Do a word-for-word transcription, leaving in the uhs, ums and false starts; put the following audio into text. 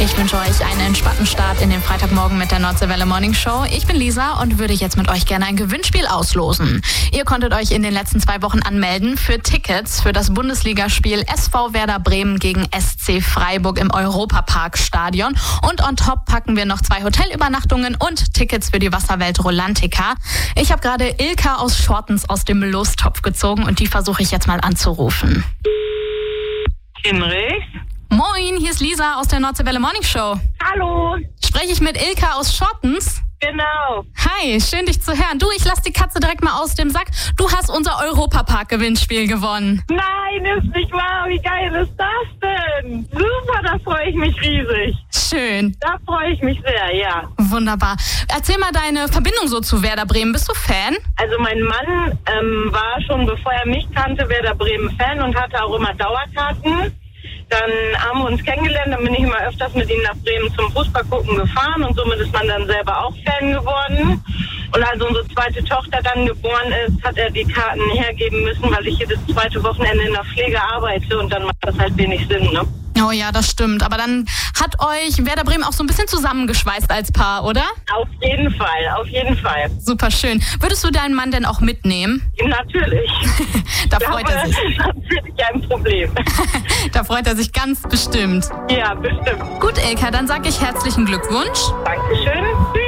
Ich wünsche euch einen entspannten Start in den Freitagmorgen mit der Nordseewelle Morning Show. Ich bin Lisa und würde jetzt mit euch gerne ein Gewinnspiel auslosen. Ihr konntet euch in den letzten zwei Wochen anmelden für Tickets für das Bundesligaspiel S V Werder Bremen gegen S C Freiburg im Europapark-Stadion. Und on top packen wir noch zwei Hotelübernachtungen und Tickets für die Wasserwelt Rolantica. Ich habe gerade Ilka aus Schortens aus dem Lostopf gezogen und die versuche ich jetzt mal anzurufen. Hinrich? Moin, hier ist Lisa aus der Nordseewelle Morning Show. Hallo. Spreche ich mit Ilka aus Schortens? Genau. Hi, schön dich zu hören. Du, ich lass die Katze direkt mal aus dem Sack. Du hast unser Europapark-Gewinnspiel gewonnen. Nein, ist nicht wahr. Wie geil ist das denn? Super, da freue ich mich riesig. Schön. Da freue ich mich sehr, ja. Wunderbar. Erzähl mal deine Verbindung so zu Werder Bremen. Bist du Fan? Also mein Mann ähm, war schon, bevor er mich kannte, Werder Bremen Fan und hatte auch immer Dauerkarten. Dann haben wir uns kennengelernt, dann bin ich immer öfters mit ihm nach Bremen zum Fußball gucken gefahren und somit ist man dann selber auch Fan geworden. Und als unsere zweite Tochter dann geboren ist, hat er die Karten hergeben müssen, weil ich jedes zweite Wochenende in der Pflege arbeite und dann macht das halt wenig Sinn, ne? Oh ja, das stimmt. Aber dann hat euch Werder Bremen auch so ein bisschen zusammengeschweißt als Paar, oder? Auf jeden Fall, auf jeden Fall. Super schön. Würdest du deinen Mann denn auch mitnehmen? Natürlich. Da freut er sich. Das ist natürlich ein Problem. Da freut er sich ganz bestimmt. Ja, bestimmt. Gut, Ilka, dann sage ich herzlichen Glückwunsch. Dankeschön.